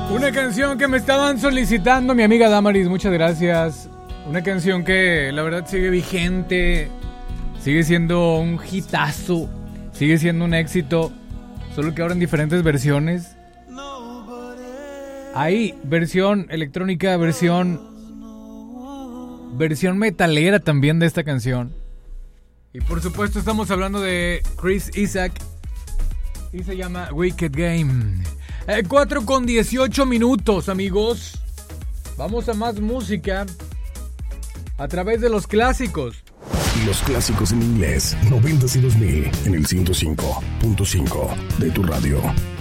Una canción que me estaban solicitando mi amiga Damaris, muchas gracias. Una canción que la verdad sigue vigente, sigue siendo un hitazo, sigue siendo un éxito, solo que ahora en diferentes versiones. Hay versión electrónica, versión metalera también de esta canción. Y por supuesto estamos hablando de Chris Isaak y se llama Wicked Game. 4:18, amigos. Vamos a más música a través de los clásicos. Los clásicos en inglés, 90s y 2000 en el 105.5 de tu radio.